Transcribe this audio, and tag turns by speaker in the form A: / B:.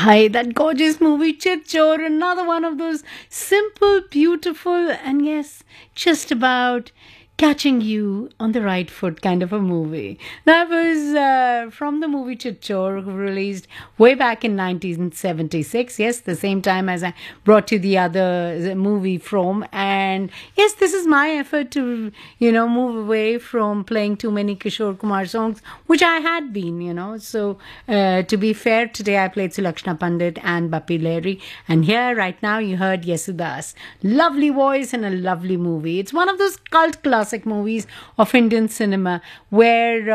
A: Hi, that gorgeous movie Chitchor, another one of those simple, beautiful, and yes, just about catching you on the right foot kind of a movie. That was from the movie Chitchor, released way back in 1976. Yes, the same time as I brought you the other movie from. And yes, this is my effort to, move away from playing too many Kishore Kumar songs, which I had been. So, to be fair, today I played Sulakshana Pandit and Bappi Lahiri. And here, right now, you heard Yesudas. Lovely voice and a lovely movie. It's one of those cult classic movies of Indian cinema where